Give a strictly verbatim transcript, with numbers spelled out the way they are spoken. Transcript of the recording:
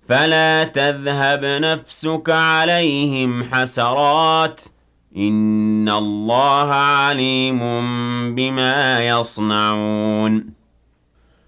فلا تذهب نفسك عليهم حسرات إن الله عليم بما يصنعون